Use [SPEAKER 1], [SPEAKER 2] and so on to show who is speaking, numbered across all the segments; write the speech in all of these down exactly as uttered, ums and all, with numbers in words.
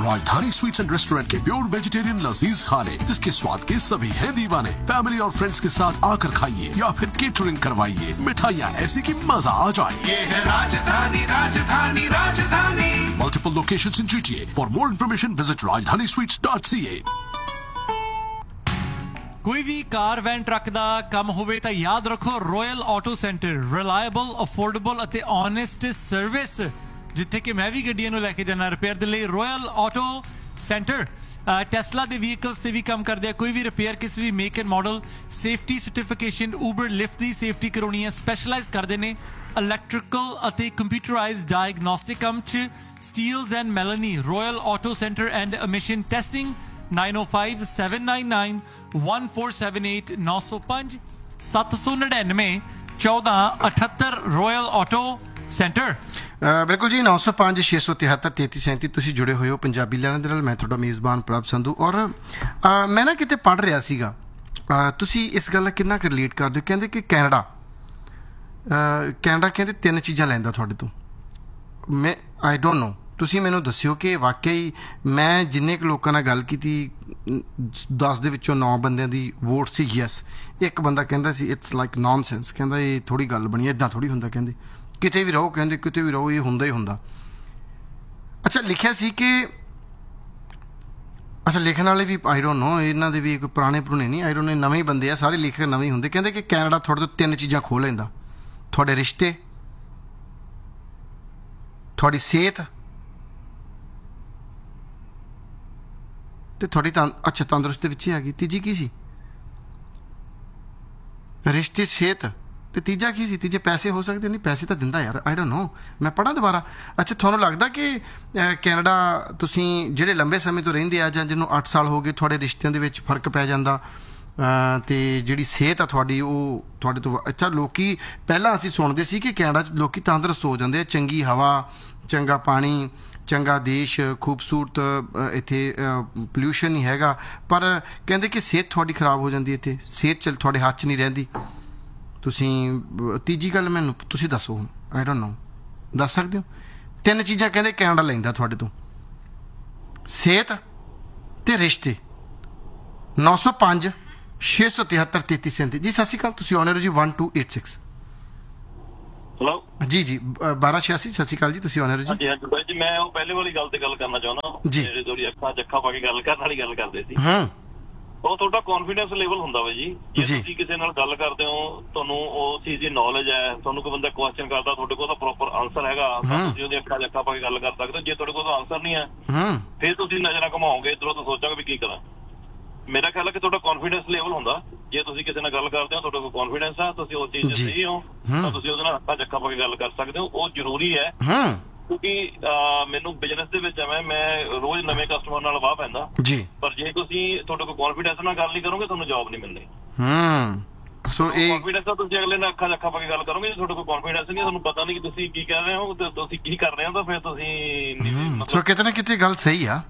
[SPEAKER 1] राजधानी sweets and restaurant के pure vegetarian लजीज खाने जिसके स्वाद के सभी हैं दीवाने। फैमिली और फ्रेंड्स के साथ आकर खाइए या फिर केटरिंग करवाइए। मिठाइयाँ ऐसी कि मजा आ जाए।
[SPEAKER 2] ये है राजधानी राजधानी राजधानी।
[SPEAKER 1] Multiple locations in G T A. For more information, visit rajdhani sweets dot c a.
[SPEAKER 3] कोई भी कार वैन ट्रक का काम होवे तां याद रखो royal auto centre reliable affordable अते ऑनेस्ट सर्विस जिथे कि मैं भी गड्डियां नूं लैके जाना रिपेयर दे लई रॉयल ऑटो सेंटर टेस्ला दे व्हीकल्स ते भी काम करदे कोई भी रिपेयर किसी भी make and model safety certification Uber lift the safety करवानी है स्पेशलाइज करदे ने इलैक्ट्रिकल अते कंप्यूटराइज्ड डायग्नोस्टिक काम च steels and Melanie royal auto centre and emission testing nine oh five seven nine nine one four seven eight नौ सौ पाँच सत्त सौ नड़िनवे चौदह अठहत्तर रॉयल ऑटो सेंटर।
[SPEAKER 4] बिल्कुल जी नौ सौ पाँच छे सौ तिहत्तर तेती सैंती तुसीं जुड़े होए हो पंजाबी लैन दे नाल। मैं तुहाडा मेज़बान प्रभ संधू और मैं ना किते पढ़ रहा सीगा तुसीं इस गल किन्ना क रिलेट करदे हो। कहंदे कि कैनेडा कैनेडा कहंदे तीन चीज़ां लैंदा तुहाडे तो। मैं आई डोंट नो ਤੁਸੀਂ ਮੈਨੂੰ ਦੱਸਿਓ ਕਿ ਵਾਕਈ ਮੈਂ ਜਿੰਨੇ ਕੁ ਲੋਕਾਂ ਨਾਲ ਗੱਲ ਕੀਤੀ ਦਸ ਦੇ ਵਿੱਚੋਂ ਨੌ ਬੰਦਿਆਂ ਦੀ ਵੋਟ ਸੀ ਯੈਸ। ਇੱਕ ਬੰਦਾ ਕਹਿੰਦਾ ਸੀ ਇਟਸ ਲਾਈਕ ਨੌਨਸੈਂਸ ਕਹਿੰਦਾ ਇਹ ਥੋੜ੍ਹੀ ਗੱਲ ਬਣੀ ਇੱਦਾਂ ਥੋੜ੍ਹੀ ਹੁੰਦਾ ਕਹਿੰਦੇ ਕਿਤੇ ਵੀ ਰਹੋ ਕਹਿੰਦੇ ਕਿਤੇ ਵੀ ਰਹੋ ਇਹ ਹੁੰਦਾ ਹੀ ਹੁੰਦਾ। ਅੱਛਾ ਲਿਖਿਆ ਸੀ ਕਿ ਅੱਛਾ ਲਿਖਣ ਵਾਲੇ ਵੀ ਆਈ ਡੋਂਟ ਨੋ ਇਹਨਾਂ ਦੇ ਵੀ ਕੋਈ ਪੁਰਾਣੇ ਪੁਰਾਣੇ ਨਹੀਂ ਆਈ ਡੋਂਟ ਨੋ ਨਵੇਂ ਬੰਦੇ ਆ ਸਾਰੇ ਲੇਖਕ ਨਵੇਂ ਹੀ ਹੁੰਦੇ। ਕਹਿੰਦੇ ਕਿ ਕੈਨੇਡਾ ਤੁਹਾਡੇ ਤੋਂ ਤਿੰਨ ਚੀਜ਼ਾਂ ਖੋਹ ਲੈਂਦਾ ਤੁਹਾਡੇ ਰਿਸ਼ਤੇ ਤੁਹਾਡੀ ਸਿਹਤ ਤੇ ਤੁਹਾਡੀ ਤਾਂ ਅੱਛਾ ਤੰਦਰੁਸਤੀ ਵਿੱਚ ਹੀ ਆ ਗਈ। ਤੀਜੀ ਕੀ ਸੀ ਰਿਸ਼ਤੇ ਸਿਹਤ ਤੇ ਤੀਜਾ ਕੀ ਸੀ ਤੀਜੇ ਪੈਸੇ ਹੋ ਸਕਦੇ ਨਹੀਂ ਪੈਸੇ ਤਾਂ ਦਿੰਦਾ ਯਾਰ ਆਈ ਡੋਂਟ ਨੋ ਮੈਂ ਪੜ੍ਹਾਂ ਦੁਬਾਰਾ। ਅੱਛਾ ਤੁਹਾਨੂੰ ਲੱਗਦਾ ਕਿ ਕੈਨੇਡਾ ਤੁਸੀਂ ਜਿਹੜੇ ਲੰਬੇ ਸਮੇਂ ਤੋਂ ਰਹਿੰਦੇ ਆ ਜਾਂ ਜਿਹਨੂੰ ਅੱਠ ਸਾਲ ਹੋ ਗਏ ਤੁਹਾਡੇ ਰਿਸ਼ਤਿਆਂ ਦੇ ਵਿੱਚ ਫਰਕ ਪੈ ਜਾਂਦਾ ਤੇ ਜਿਹੜੀ ਸਿਹਤ ਆ ਤੁਹਾਡੀ ਉਹ ਤੁਹਾਡੇ ਤੋਂ ਅੱਛਾ ਲੋਕੀ ਪਹਿਲਾਂ ਅਸੀਂ ਸੁਣਦੇ ਸੀ ਕਿ ਕੈਨੇਡਾ 'ਚ ਲੋਕੀ ਤੰਦਰੁਸਤ ਹੋ ਜਾਂਦੇ ਆ ਚੰਗੀ ਹਵਾ ਚੰਗਾ ਪਾਣੀ ਚੰਗਾ ਦੇਸ਼ ਖੂਬਸੂਰਤ ਇੱਥੇ ਪੋਲਿਊਸ਼ਨ ਨਹੀਂ ਹੈਗਾ ਪਰ ਕਹਿੰਦੇ ਕਿ ਸਿਹਤ ਤੁਹਾਡੀ ਖਰਾਬ ਹੋ ਜਾਂਦੀ ਇੱਥੇ ਸਿਹਤ ਚੱਲ ਤੁਹਾਡੇ ਹੱਥ 'ਚ ਨਹੀਂ ਰਹਿੰਦੀ। ਤੁਸੀਂ ਤੀਜੀ ਗੱਲ ਮੈਨੂੰ ਤੁਸੀਂ ਦੱਸੋ ਹੁਣ ਆਈ ਡੋਂਟ ਨੋ ਦੱਸ ਸਕਦੇ ਹੋ। ਤਿੰਨ ਚੀਜ਼ਾਂ ਕਹਿੰਦੇ ਕੈਨੇਡਾ ਲੈਂਦਾ ਤੁਹਾਡੇ ਤੋਂ ਸਿਹਤ ਤੇ ਰਿਸ਼ਤੇ। ਨੌ ਸੌ ਪੰਜ ਛੇ ਸੌ ਤਿਹੱਤਰ ਤੇਤੀ ਸੈਂਤੀ ਜੀ ਸਤਿ ਸ਼੍ਰੀ ਅਕਾਲ ਤੁਸੀਂ ਆਨਰ ਜੀ one two eight six
[SPEAKER 5] hello
[SPEAKER 4] ਜੀ ਜੀ ਬਾਰਾਂ ਛਿਆਸੀ ਸਤਿ ਸ਼੍ਰੀ ਅਕਾਲ ਜੀ ਤੁਸੀਂ ਆਨਰ ਜੀ।
[SPEAKER 5] ਹਾਂਜੀ ਹਾਂਜੀ ਬਾਈ ਜੀ ਮੈਂ ਉਹ ਪਹਿਲੇ ਵਾਲੀ ਗੱਲ ਤੇ ਗੱਲ ਕਰਨਾ ਚਾਹੁੰਦਾ ਜਿਹੜੇ ਤੁਹਾਡੀ ਅੱਖਾਂ ਚ ਅੱਖਾਂ ਪਾ ਕੇ ਗੱਲ ਕਰਨ ਵਾਲੀ ਗੱਲ ਕਰਦੇ ਸੀ
[SPEAKER 4] ਹਾਂ
[SPEAKER 5] ਉਹ ਤੁਹਾਡਾ ਕੌਨਫੀਡੈਂਸ ਲੈਵਲ ਹੁੰਦਾ ਵਾ ਜੀ ਜੇ ਤੁਸੀਂ ਕਿਸੇ ਨਾਲ ਗੱਲ ਕਰਦੇ ਹੋ ਤੁਹਾਨੂੰ ਉਹ ਚੀਜ਼ ਦੀ ਨੌਲੇਜ ਹੈ ਤੁਹਾਨੂੰ ਕੋਈ ਬੰਦਾ ਕੁਐਸਚਨ ਕਰਦਾ ਤੁਹਾਡੇ ਕੋਲ ਤਾਂ ਪ੍ਰੋਪਰ ਆਨਸਰ ਹੈਗਾ ਤੁਸੀਂ ਉਹਦੇ ਅੱਖਾਂ ਚ ਅੱਖਾਂ ਪਾ ਕੇ ਗੱਲ ਕਰ ਸਕਦੇ ਹੋ। ਜੇ ਤੁਹਾਡੇ ਕੋਲ ਆਨਸਰ ਨਹੀਂ ਹੈ ਫਿਰ ਤੁਸੀਂ ਨਜ਼ਰਾਂ ਘੁਮਾਓਗੇ ਇੱਧਰੋਂ ਤਾਂ ਸੋਚੋਗੇ ਵੀ ਕੀ ਕਰਾਂ। ਮੇਰਾ ਖਿਆਲ ਹੈ ਕਿ ਤੁਹਾਡਾ ਕੌਨਫੀਡੈਂਸ ਲੈਵਲ ਹੁੰਦਾ ਜੇ ਤੁਸੀਂ ਕਿਸੇ ਨਾਲ ਗੱਲ ਕਰਦੇ ਹੋ ਤੁਹਾਡੇ ਕੋਲ ਕੌਨਫੀਡੈਂਸ ਆ ਤੁਸੀਂ ਉਸ ਚੀਜ਼ 'ਚ ਸਹੀ ਹੋ ਤਾਂ ਤੁਸੀਂ ਉਹਦੇ ਨਾਲ ਅੱਖਾਂ ਚ ਅੱਖਾਂ ਪਾ ਕੇ ਗੱਲ ਕਰ ਸਕਦੇ ਹੋ। ਉਹ ਜ਼ਰੂਰੀ ਹੈ ਕਿਉਂਕਿ ਮੈਨੂੰ ਬਿਜ਼ਨਸ ਦੇ ਵਿੱਚ ਐਵੇਂ ਮੈਂ ਰੋਜ਼ ਨਵੇਂ ਕਸਟਮਰ ਨਾਲ ਵਾਹ ਪੈਂਦਾ
[SPEAKER 4] ਜੀ ਪਰ
[SPEAKER 5] ਜੇ ਤੁਸੀਂ ਤੁਹਾਡੇ ਕੋਲ ਕੌਨਫੀਡੈਂਸ ਨਾਲ ਗੱਲ ਨਹੀਂ ਕਰੋਗੇ ਤੁਹਾਨੂੰ ਜੌਬ ਨਹੀਂ ਮਿਲਣੀ।
[SPEAKER 4] ਹੂੰ ਸੋ ਇਹ
[SPEAKER 5] ਕੌਨਫੀਡੈਂਸ ਤਾਂ ਤੁਸੀਂ ਅਗਲੇ ਨਾਲ ਅੱਖਾਂ ਚ ਅੱਖਾਂ ਪਾ ਕੇ ਗੱਲ ਕਰੋਗੇ ਜੇ ਤੁਹਾਡੇ ਕੋਲ ਕੌਨਫੀਡੈਂਸ ਨਹੀਂ ਤੁਹਾਨੂੰ ਪਤਾ ਨਹੀਂ ਕਿ ਤੁਸੀਂ ਕੀ ਕਰ ਰਹੇ ਹੋ ਤੇ ਤੁਸੀਂ ਕੀ ਕਰ ਰਹੇ ਹੋ ਤਾਂ ਫਿਰ ਤੁਸੀਂ
[SPEAKER 4] ਸੋ ਕਿਤੇ ਨਾ ਕਿਤੇ ਗੱਲ ਸਹੀ ਆ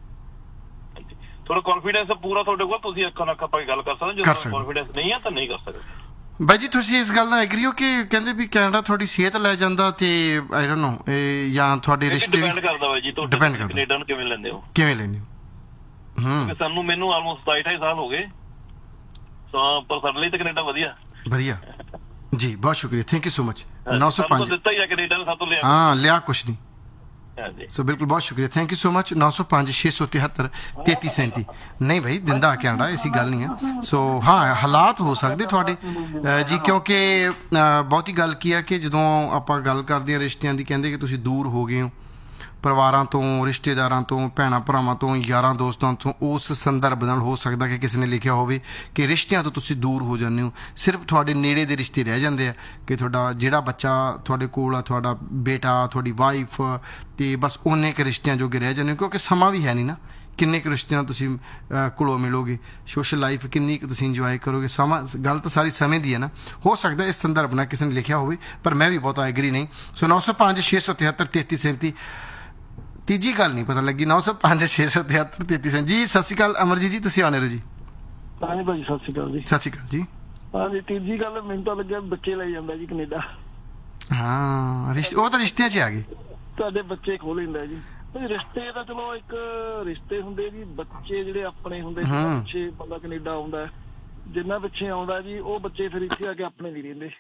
[SPEAKER 5] ਥੋੜਾ ਕੌਨਫੀਡੈਂਸ ਪੂਰਾ ਤੁਹਾਡੇ ਕੋਲ ਤੁਸੀਂ ਅੱਖਾਂ ਨਾਲ ਅੱਖਾਂ ਪਾ ਕੇ ਗੱਲ ਕਰ ਸਕਦੇ ਜੇ ਕੌਨਫੀਡੈਂਸ ਨਹੀਂ ਹੈ ਤਾਂ ਨਹੀਂ ਕਰ ਸਕਦੇ।
[SPEAKER 4] ਬਾਈ ਜੀ ਤੁਸੀਂ ਇਸ ਗੱਲ ਨਾਲ ਐਗਰੀ ਹੋ ਕਿ ਕਹਿੰਦੇ ਵੀ ਕੈਨੇਡਾ ਤੁਹਾਡੀ ਸਿਹਤ ਲੈ ਜਾਂਦਾ ਤੇ ਆਈ ਡੋਂਟ ਨੋ ਇਹ ਜਾਂ ਤੁਹਾਡੇ ਰਿਸ਼ਤੇ
[SPEAKER 5] ਡਿਪੈਂਡ ਕਰਦਾ ਬਾਈ ਜੀ ਤੁਹਾਡੇ ਕੈਨੇਡਾ ਨੂੰ ਕਿਵੇਂ ਲੈਂਦੇ ਹੋ ਕਿਵੇਂ ਲੈਂਦੇ ਹੋ। ਹੂੰ ਸਾਨੂੰ ਮੈਨੂੰ ਆਲਮੋਸਟ ਸਤਾਈ ਅਠਾਈ ਸਾਲ ਹੋ ਗਏ ਸੋ ਪਰ ਸਾਡੇ ਲਈ ਤਾਂ ਕੈਨੇਡਾ ਵਧੀਆ ਵਧੀਆ ਜੀ ਬਹੁਤ ਸ਼ੁਕਰੀਆ ਥੈਂਕ ਯੂ ਸੋ ਮਚ। ਨੌ ਸੌ ਪੰਜ ਦਿੱਤਾ ਹੀ ਆ ਕੈਨੇਡਾ ਨੇ ਸਾਤੋਂ ਲਿਆ ਹਾਂ ਲਿਆ ਕੁਛ ਨਹੀਂ ਸੋ ਬਿਲਕੁਲ ਬਹੁਤ ਸ਼ੁਕਰੀਆ ਥੈਂਕ ਯੂ ਸੋ ਮਚ। ਨੌ ਸੌ ਪੰਜ ਛੇ ਸੌ ਤਿਹੱਤਰ ਤੇਤੀ ਸੈਂਤੀ ਨਹੀਂ ਭਾਈ ਦਿੰਦਾ ਕੈਨੇਡਾ ਐਸੀ ਗੱਲ ਨਹੀਂ ਹੈ। ਸੋ ਹਾਂ ਹਾਲਾਤ ਹੋ ਸਕਦੇ ਤੁਹਾਡੇ ਜੀ ਕਿਉਂਕਿ ਬਹੁਤੀ ਗੱਲ ਕੀ ਹੈ ਕਿ ਜਦੋਂ ਆਪਾਂ ਗੱਲ ਕਰਦੇ ਹਾਂ ਰਿਸ਼ਤਿਆਂ ਦੀ ਕਹਿੰਦੇ ਕਿ ਤੁਸੀਂ ਦੂਰ ਹੋ ਗਏ ਹੋ ਪਰਿਵਾਰਾਂ ਤੋਂ ਰਿਸ਼ਤੇਦਾਰਾਂ ਤੋਂ ਭੈਣਾਂ ਭਰਾਵਾਂ ਤੋਂ ਯਾਰਾਂ ਦੋਸਤਾਂ ਤੋਂ ਉਸ ਸੰਦਰਭ ਨਾਲ ਹੋ ਸਕਦਾ ਕਿ ਕਿਸੇ ਨੇ ਲਿਖਿਆ ਹੋਵੇ ਕਿ ਰਿਸ਼ਤਿਆਂ ਤੋਂ ਤੁਸੀਂ ਦੂਰ ਹੋ ਜਾਂਦੇ ਹੋ ਸਿਰਫ ਤੁਹਾਡੇ ਨੇੜੇ ਦੇ ਰਿਸ਼ਤੇ ਰਹਿ ਜਾਂਦੇ ਆ ਕਿ ਤੁਹਾਡਾ ਜਿਹੜਾ ਬੱਚਾ ਤੁਹਾਡੇ ਕੋਲ ਆ ਤੁਹਾਡਾ ਬੇਟਾ ਤੁਹਾਡੀ ਵਾਈਫ ਅਤੇ ਬਸ ਓਨੇ ਕੁ ਰਿਸ਼ਤਿਆਂ ਜੋਗੇ ਰਹਿ ਜਾਂਦੇ ਹੋ ਕਿਉਂਕਿ ਸਮਾਂ ਵੀ ਹੈ ਨਹੀਂ ਨਾ ਕਿੰਨੇ ਕੁ ਰਿਸ਼ਤਿਆਂ ਤੁਸੀਂ ਕੋਲੋਂ ਮਿਲੋਗੇ ਸੋਸ਼ਲ ਲਾਈਫ ਕਿੰਨੀ ਕੁ ਤੁਸੀਂ ਇੰਜੋਏ ਕਰੋਗੇ ਸਮਾਂ ਗੱਲ ਤਾਂ ਸਾਰੀ ਸਮੇਂ ਦੀ ਹੈ ਨਾ ਹੋ ਸਕਦਾ ਇਸ ਸੰਦਰਭ ਨਾਲ ਕਿਸੇ ਨੇ ਲਿਖਿਆ ਹੋਵੇ ਪਰ ਮੈਂ ਵੀ ਬਹੁਤਾ ਐਗਰੀ ਨਹੀਂ। ਸੋ ਨੌ ਸੌ ਪੰਜ ਛੇ ਸੌ ਤਿਹੱਤਰ ਤੇਤੀ ਸੈਂਤੀ ਤੀਜੀ ਗੱਲ ਨਹੀਂ ਪਤਾ ਲੱਗੀ ਨੌ ਸੌ ਪੰਜ ਛੇ ਸੌ ਤਿਹੱਤਰ ਤੇਤੀ ਸੈਂਤੀ ਜੀ ਸਤਿ ਸ਼੍ਰੀ ਅਕਾਲ ਅਮਰਜੀਤ ਜੀ ਤੁਸੀਂ ਆਨੇ ਹੋ ਜੀ।
[SPEAKER 6] ਹਾਂਜੀ ਭਾਜੀ ਸਤਿ ਸ਼੍ਰੀ ਅਕਾਲ ਜੀ।
[SPEAKER 4] ਸਤਿ ਸ਼੍ਰੀ ਅਕਾਲ ਜੀ।
[SPEAKER 6] ਹਾਂਜੀ ਤੀਜੀ ਗੱਲ ਮੈਨੂੰ ਤਾਂ ਲੱਗਿਆ ਬੱਚੇ ਲੈ ਜਾਂਦਾ ਜੀ ਕੈਨੇਡਾ।
[SPEAKER 4] ਹਾਂ ਰਿਸ਼ਤੇ ਉਹ ਤਾਂ ਰਿਸ਼ਤਿਆਂ 'ਚ ਆ ਗਏ
[SPEAKER 6] ਤੁਹਾਡੇ ਬੱਚੇ ਖੋਹ ਲੈਂਦਾ ਜੀ ਰਿਸ਼ਤੇ ਤਾਂ ਚਲੋ ਇੱਕ ਰਿਸ਼ਤੇ ਹੁੰਦੇ ਜੀ, ਬੱਚੇ ਜਿਹੜੇ ਆਪਣੇ ਹੁੰਦੇ ਪਿੱਛੇ ਬੰਦਾ ਕੈਨੇਡਾ ਆਉਂਦਾ, ਜਿੰਨਾ ਪਿੱਛੇ ਆਉਂਦਾ ਜੀ ਉਹ ਬੱਚੇ ਫਿਰ ਇੱਥੇ ਆ ਕੇ ਆਪਣੇ ਨਹੀਂ ਰਹਿੰਦੇ।